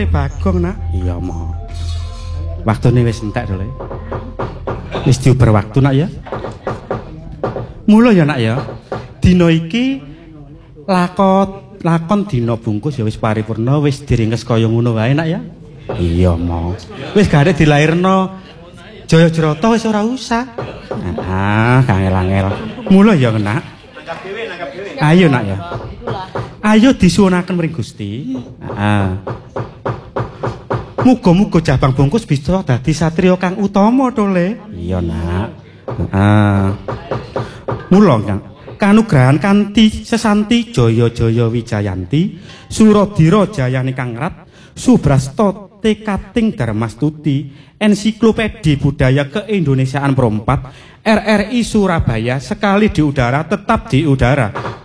le Bagong, Nak. Iya, Mo. Waktune wis entek to, Le. Wis diuber waktu, Nak ya. Mula ya, Nak ya. Dina iki lakon dina bungkus ya wis paripurna, wis diringkes kaya ngono wae, Nak ya. Iya, Mo. Wis gare dilairno Jayajrata wis ora usah. Kangel-angel. Mula ya, Nak. Nanggap dhewe. Ayo, Nak ya. Ayo disuwunaken mring Gusti. Muga-muga Jabang Bungkus bisa dadi satriya kang utama to, Le. Iya, Nak. Mula, Kang, kanugrahan kanthi sesanti Jaya-jaya Wijayanti, Suradira jayane Kang Rat, Subrasta Tekating Darmastuti, Ensiklopedi Budaya Keindonesiaan Perompat, RRI Surabaya sekali di udara tetap di udara.